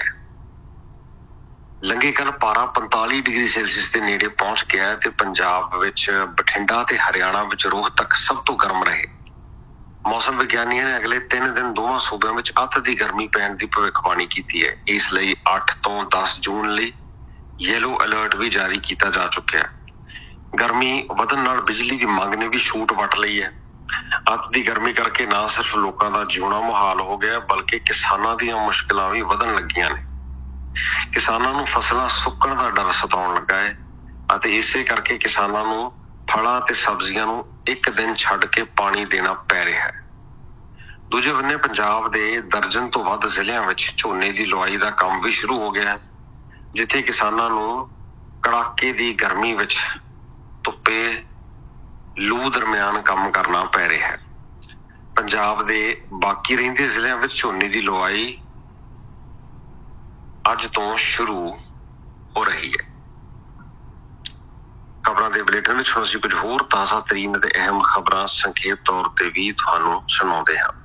[SPEAKER 8] ਲੰਘੇ ਕੱਲ੍ਹ ਪਾਰਾ ਪੰਤਾਲੀ ਡਿਗਰੀ ਸੈਲਸੀਅਸ ਦੇ ਨੇੜੇ ਪਹੁੰਚ ਗਿਆ ਤੇ ਪੰਜਾਬ ਵਿੱਚ ਬਠਿੰਡਾ ਤੇ ਹਰਿਆਣਾ ਵਿੱਚ ਰੋਹਤਕ ਸਭ ਤੋਂ ਗਰਮ ਰਹੇ। ਮੌਸਮ ਵਿਗਿਆਨੀਆਂ ਨੇ ਅਗਲੇ ਤਿੰਨ ਦਿਨ ਦੋਵਾਂ ਸੂਬਿਆਂ ਵਿੱਚ ਅੱਤ ਦੀ ਗਰਮੀ ਪੈਣ ਦੀ ਭਵਿੱਖਬਾਣੀ ਕੀਤੀ ਹੈ। ਇਸ ਲਈ ਅੱਠ ਤੋਂ ਦਸ ਜੂਨ ਲਈ ਯੈਲੋ ਅਲਰਟ ਵੀ ਜਾਰੀ ਕੀਤਾ ਜਾ ਚੁੱਕਿਆ ਹੈ। ਗਰਮੀ ਵਧਣ ਨਾਲ ਬਿਜਲੀ ਦੀ ਮੰਗ ਨੇ ਵੀ ਛੂਟ ਵੱਟ ਲਈ ਹੈ। ਅੱਤ ਦੀ ਗਰਮੀ ਕਰਕੇ ਨਾ ਸਿਰਫ ਲੋਕਾਂ ਦਾ ਜਿਉਣਾ ਮੁਹਾਲ ਹੋ ਗਿਆ, ਬਲਕਿ ਕਿਸਾਨਾਂ ਦੀਆਂ ਮੁਸ਼ਕਲਾਂ ਵੀ ਵਧਣ ਲੱਗੀਆਂ ਨੇ। ਕਿਸਾਨਾਂ ਨੂੰ ਫਸਲਾਂ ਸੁੱਕਣ ਦਾ ਡਰ ਸਤਾਉਣ ਲੱਗਾ ਹੈ ਅਤੇ ਇਸੇ ਕਰਕੇ ਕਿਸਾਨਾਂ ਨੂੰ ਫਲਾਂ ਤੇ ਸਬਜ਼ੀਆਂ ਨੂੰ ਇੱਕ ਦਿਨ ਛੱਡ ਕੇ ਪਾਣੀ ਦੇਣਾ ਪੈ ਰਿਹਾ ਹੈ। ਦੂਜੇ ਬੰਨੇ ਪੰਜਾਬ ਦੇ ਦਰਜਨ ਤੋਂ ਵੱਧ ਜ਼ਿਲ੍ਹਿਆਂ ਵਿੱਚ ਝੋਨੇ ਦੀ ਲੁਆਈ ਦਾ ਕੰਮ ਵੀ ਸ਼ੁਰੂ ਹੋ ਗਿਆ ਹੈ, ਜਿੱਥੇ ਕਿਸਾਨਾਂ ਨੂੰ ਕੜਾਕੇ ਦੀ ਗਰਮੀ ਵਿੱਚ ਧੁੱਪੇ ਲੂ ਦਰਮਿਆਨ ਕੰਮ ਕਰਨਾ ਪੈ ਰਿਹਾ ਹੈ। ਪੰਜਾਬ ਦੇ ਬਾਕੀ ਰਹਿੰਦੇ ਜ਼ਿਲ੍ਹਿਆਂ ਵਿੱਚ ਝੋਨੇ ਦੀ ਲੁਆਈ ਅੱਜ ਤੋਂ ਸ਼ੁਰੂ ਹੋ ਰਹੀ ਹੈ। ਖਬਰਾਂ ਦੇ ਬੁਲੇਟਿਨ ਵਿੱਚ ਹੁਣ ਅਸੀਂ ਕੁਝ ਹੋਰ ਤਾਜ਼ਾ ਤਰੀਨ ਅਤੇ ਅਹਿਮ ਖਬਰਾਂ ਸੰਖੇਪ ਤੌਰ ਤੇ ਵੀ ਤੁਹਾਨੂੰ ਸੁਣਾਉਂਦੇ ਹਾਂ।